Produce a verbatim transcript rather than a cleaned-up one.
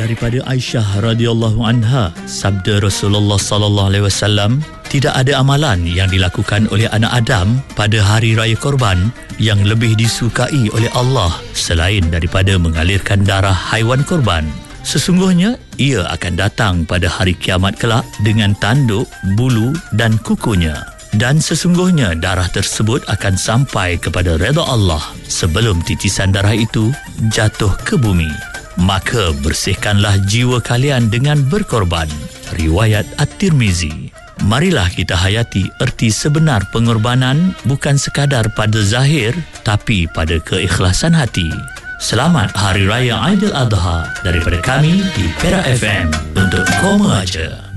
daripada Aisyah radhiyallahu anha, sabda Rasulullah sallallahu alaihi wasallam, tidak ada amalan yang dilakukan oleh anak Adam pada hari raya Korban yang lebih disukai oleh Allah selain daripada mengalirkan darah haiwan korban. Sesungguhnya ia akan datang pada hari kiamat kelak dengan tanduk, bulu dan kukunya. Dan sesungguhnya darah tersebut akan sampai kepada redha Allah sebelum titisan darah itu jatuh ke bumi. Maka bersihkanlah jiwa kalian dengan berkorban. Riwayat At-Tirmizi. Marilah kita hayati erti sebenar pengorbanan bukan sekadar pada zahir tapi pada keikhlasan hati. Selamat Hari Raya Aidil Adha daripada kami di Perak F M untuk Koma Aja.